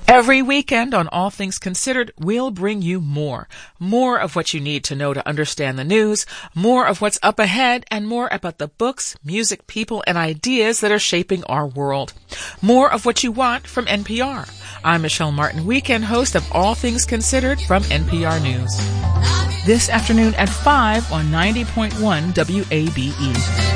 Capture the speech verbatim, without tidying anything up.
Every weekend on All Things Considered, we'll bring you more. More of what you need to know to understand the news, more of what's up ahead, and more about the books, music, people, and ideas that are shaping our world. More of what you want from N P R. I'm Michelle Martin, weekend host of All Things Considered from N P R News. This afternoon at five on ninety point one W A B E.